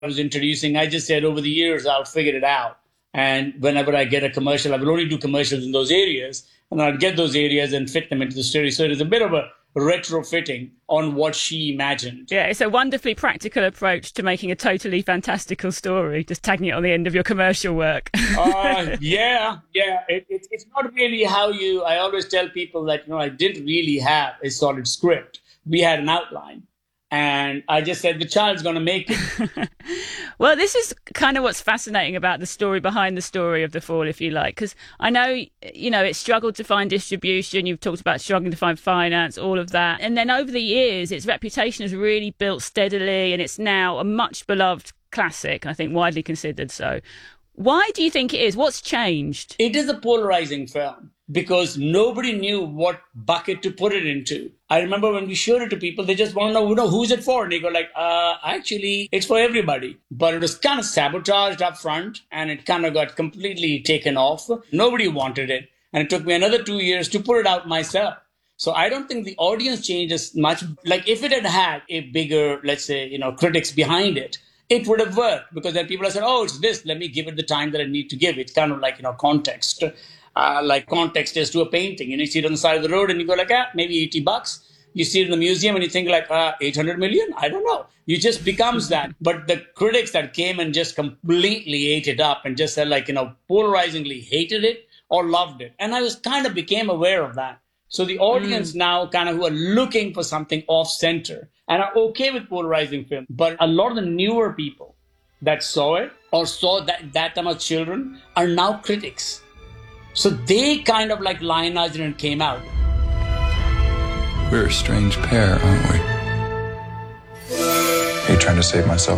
I was introducing, I just said over the years, I'll figure it out. And whenever I get a commercial, I will only do commercials in those areas. And I'll get those areas and fit them into the story. So it is a bit of a retrofitting on what she imagined. Yeah, it's a wonderfully practical approach to making a totally fantastical story, just tagging it on the end of your commercial work. Yeah. It's not really how you, I always tell people that, I didn't really have a solid script. We had an outline. And I just said, the child's going to make it. Well, this is kind of what's fascinating about the story behind the story of The Fall, if you like, because I know, it struggled to find distribution. You've talked about struggling to find finance, all of that. And then over the years, its reputation has really built steadily, and it's now a much beloved classic, I think widely considered so. Why do you think it is? What's changed? It is a polarizing film because nobody knew what bucket to put it into. I remember when we showed it to people, they just want to know, who's it for? And they go like, actually, it's for everybody. But it was kind of sabotaged up front and it kind of got completely taken off. Nobody wanted it. And it took me another 2 years to put it out myself. So I don't think the audience changes much. Like if it had had a bigger, let's say, critics behind it, it would have worked because then people have said, oh, it's this. Let me give it the time that I need to give. It's kind of like, context. Like context is to a painting. You see it on the side of the road and you go like, maybe $80. You see it in the museum and you think like, 800 million? I don't know. You just becomes that. But the critics that came and just completely ate it up and just said like, polarizingly hated it or loved it. And I became aware of that. So the audience now kind of who are looking for something off-center and are okay with polarizing film. But a lot of the newer people that saw it or saw that time as children are now critics. So they kind of like lionized it and came out. We're a strange pair, aren't we? Are you trying to save my soul?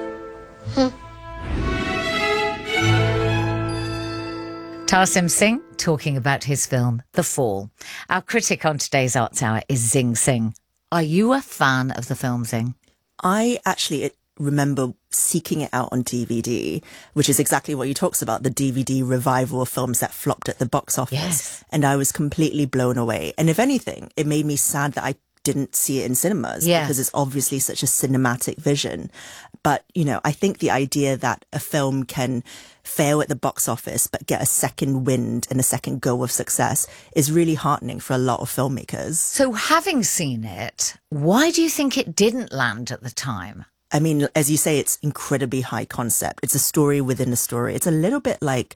Tarsem Singh talking about his film, The Fall. Our critic on today's Arts Hour is Zing Singh. Are you a fan of the film, Zing? I actually remember seeking it out on DVD, which is exactly what you talks about, the DVD revival of films that flopped at the box office. Yes. And I was completely blown away. And if anything, it made me sad that I didn't see it in cinemas because it's obviously such a cinematic vision. But, I think the idea that a film can fail at the box office but get a second wind and a second go of success is really heartening for a lot of filmmakers. So having seen it, why do you think it didn't land at the time? I mean, as you say, it's incredibly high concept. It's a story within a story. It's a little bit like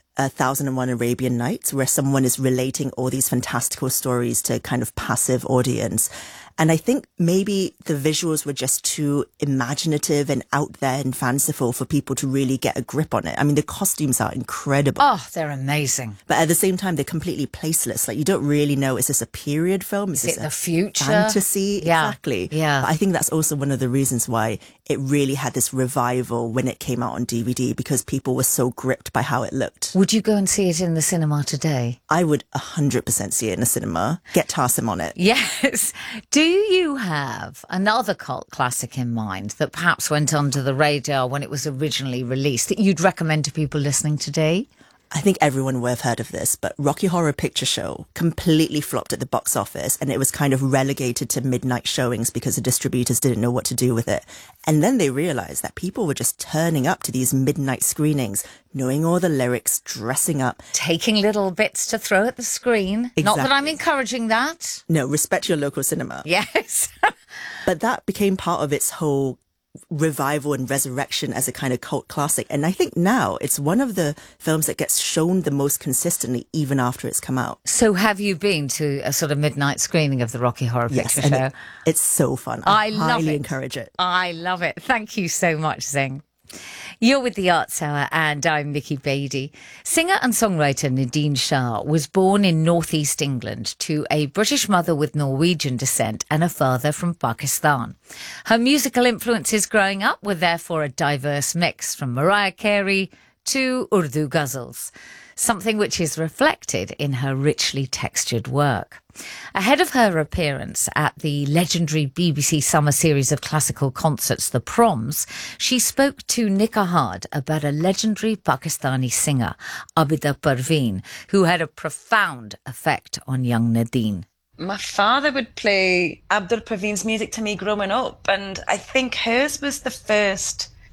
1001 Arabian Nights, where someone is relating all these fantastical stories to a kind of passive audience. And I think maybe the visuals were just too imaginative and out there and fanciful for people to really get a grip on it. I mean, the costumes are incredible. Oh, they're amazing. But at the same time, they're completely placeless. Like, you don't really know, is this a period film? Is it the future? Fantasy? Yeah. Exactly. Yeah. But I think that's also one of the reasons why it really had this revival when it came out on DVD, because people were so gripped by how it looked. Would you go and see it in the cinema today? I would 100% see it in the cinema. Get Tarsem on it. Yes. Do you have another cult classic in mind that perhaps went under the radar when it was originally released that you'd recommend to people listening today? I think everyone will have heard of this, but Rocky Horror Picture Show completely flopped at the box office, and it was kind of relegated to midnight showings because the distributors didn't know what to do with it. And then they realized that people were just turning up to these midnight screenings, knowing all the lyrics, dressing up. Taking little bits to throw at the screen. Exactly. Not that I'm encouraging that. No, respect your local cinema. Yes. But that became part of its whole revival and resurrection as a kind of cult classic. And I think now it's one of the films that gets shown the most consistently even after it's come out. So have you been to a sort of midnight screening of the Rocky Horror Picture Show? It's so fun. I love highly it. encourage it. I love it. Thank you so much, Zing. You're with the Arts Hour and I'm Nikki Beattie. Singer and songwriter Nadine Shah was born in northeast England to a British mother with Norwegian descent and a father from Pakistan. Her musical influences growing up were therefore a diverse mix, from Mariah Carey to Urdu ghazals, something which is reflected in her richly textured work. Ahead of her appearance at the legendary BBC summer series of classical concerts, The Proms, she spoke to Nick Ahad about a legendary Pakistani singer, Abida Parveen, who had a profound effect on young Nadine. My father would play Abdul Parveen's music to me growing up, and I think hers was the first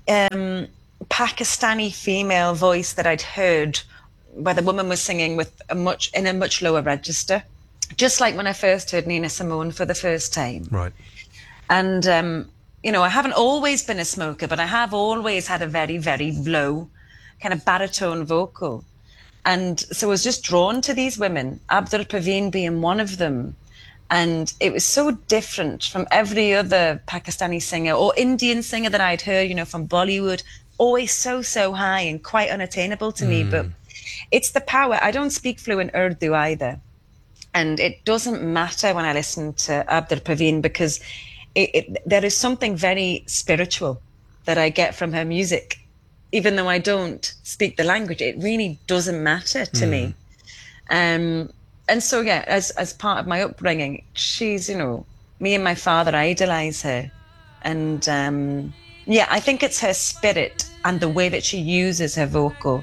Pakistani female voice that I'd heard, where the woman was singing with in a much lower register, just like when I first heard Nina Simone for the first time. Right. And I haven't always been a smoker, but I have always had a very, very low kind of baritone vocal. And so I was just drawn to these women, Abdul Parveen being one of them. And it was so different from every other Pakistani singer or Indian singer that I'd heard, from Bollywood, always so high and quite unattainable to me. But it's the power. I don't speak fluent Urdu either. And it doesn't matter when I listen to Abdul Parveen, because there is something very spiritual that I get from her music. Even though I don't speak the language, it really doesn't matter to me. And so, yeah, as part of my upbringing, she's, me and my father idolize her. And I think it's her spirit and the way that she uses her vocal.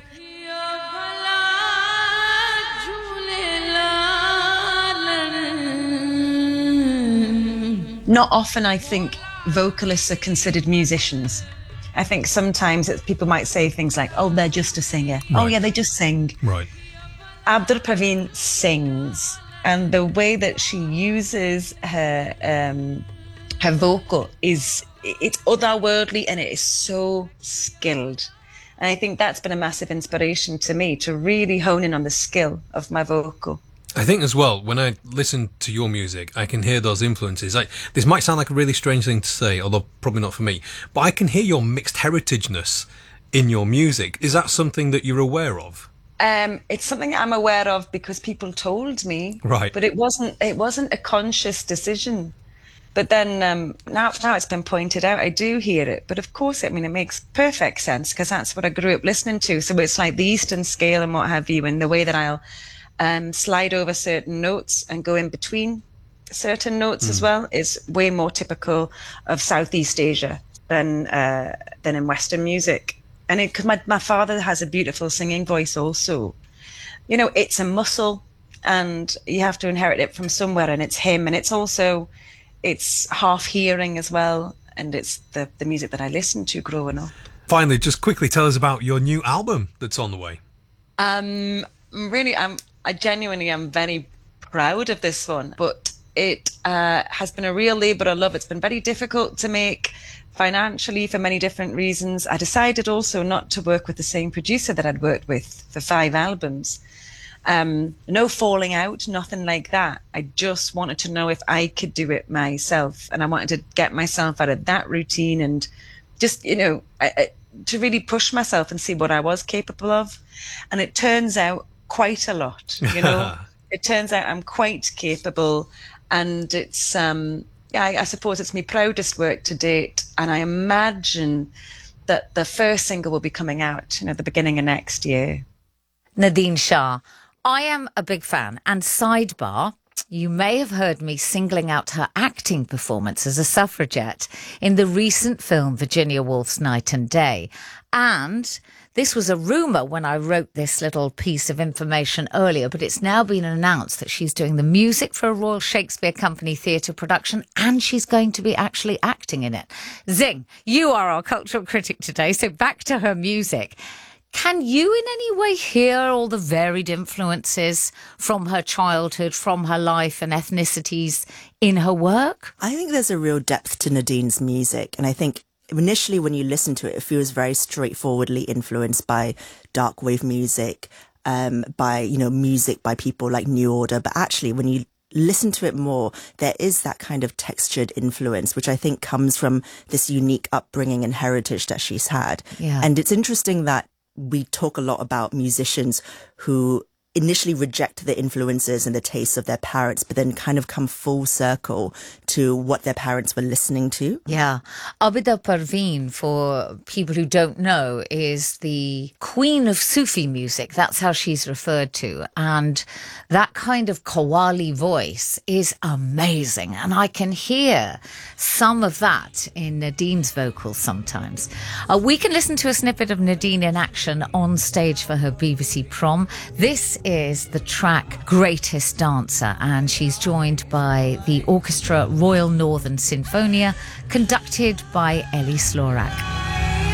Not often, I think, vocalists are considered musicians. I think sometimes people might say things like, oh, they're just a singer. Right. Oh, yeah, they just sing. Right. Abdul Parveen sings, and the way that she uses her vocal it's otherworldly, and it is so skilled. And I think that's been a massive inspiration to me, to really hone in on the skill of my vocal. I think as well, when I listen to your music, I can hear those influences. This might sound like a really strange thing to say, although probably not for me, but I can hear your mixed heritageness in your music. Is that something that you're aware of? It's something I'm aware of because people told me, right? But it wasn't a conscious decision. But then now it's been pointed out, I do hear it. But of course, it makes perfect sense, because that's what I grew up listening to. So it's like the Eastern scale and what have you, and the way that I'll slide over certain notes and go in between certain notes as well is way more typical of Southeast Asia than in Western music. And because my father has a beautiful singing voice also. It's a muscle, and you have to inherit it from somewhere, and it's him. And it's half hearing as well. And it's the music that I listened to growing up. Finally, just quickly tell us about your new album that's on the way. I genuinely am very proud of this one, but it has been a real labor of love. It's been very difficult to make financially for many different reasons. I decided also not to work with the same producer that I'd worked with for 5 albums. No falling out, nothing like that. I just wanted to know if I could do it myself, and I wanted to get myself out of that routine and just, to really push myself and see what I was capable of. And it turns out quite a lot, It turns out I'm quite capable, and it's I suppose it's my proudest work to date, and I imagine that the first single will be coming out at the beginning of next year. Nadine Shah, I am a big fan, and sidebar, you may have heard me singling out her acting performance as a suffragette in the recent film Virginia Woolf's Night and Day. And this was a rumour when I wrote this little piece of information earlier, but it's now been announced that she's doing the music for a Royal Shakespeare Company theatre production, and she's going to be actually acting in it. Zing, you are our cultural critic today, so back to her music. Can you in any way hear all the varied influences from her childhood, from her life and ethnicities in her work? I think there's a real depth to Nadine's music. And I think initially when you listen to it, it feels very straightforwardly influenced by dark wave music, by, music by people like New Order. But actually, when you listen to it more, there is that kind of textured influence, which I think comes from this unique upbringing and heritage that she's had. Yeah. And it's interesting that we talk a lot about musicians who initially reject the influences and the tastes of their parents, but then kind of come full circle to what their parents were listening to. Yeah. Abida Parveen, for people who don't know, is the queen of Sufi music. That's how she's referred to. And that kind of qawwali voice is amazing. And I can hear some of that in Nadine's vocals sometimes. We can listen to a snippet of Nadine in action on stage for her BBC prom. This is the track Greatest Dancer, and she's joined by the orchestra Royal Northern Sinfonia, conducted by Elie Slorak.